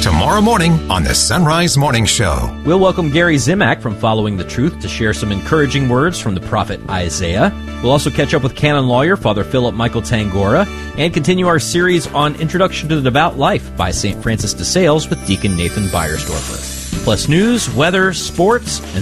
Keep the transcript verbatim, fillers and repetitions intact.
tomorrow morning on the Sunrise Morning Show. We'll welcome Gary Zimak from Following the Truth to share some encouraging words from the prophet Isaiah. We'll also catch up with canon lawyer Father Philip Michael Tangora and continue our series on Introduction to the Devout Life by Saint Francis de Sales with Deacon Nathan Beiersdorfer. Plus news, weather, sports, and